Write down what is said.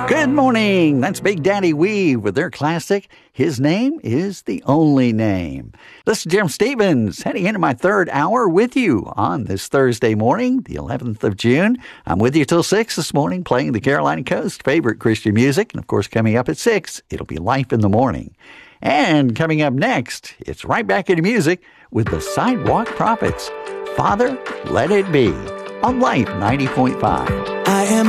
Good morning. That's Big Daddy Weave with their classic, His Name is the Only Name. This is Jim Stevens heading into my third hour with you on this Thursday morning, the 11th of June. I'm with you till 6 this morning playing the Carolina Coast favorite Christian music. And of course, coming up at 6, it'll be Life in the Morning. And coming up next, it's right back into music with the Sidewalk Prophets. Father, Let It Be on Life 90.5. I am